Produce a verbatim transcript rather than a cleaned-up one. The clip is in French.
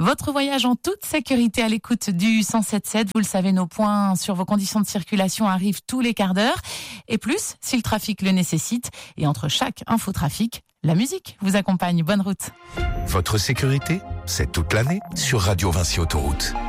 Votre voyage en toute sécurité à l'écoute du cent sept sept. Vous le savez, nos points sur vos conditions de circulation arrivent tous les quarts d'heure. Et plus, si le trafic le nécessite. Et entre chaque infotrafic, la musique vous accompagne. Bonne route. Votre sécurité, c'est toute l'année sur Radio Vinci Autoroute.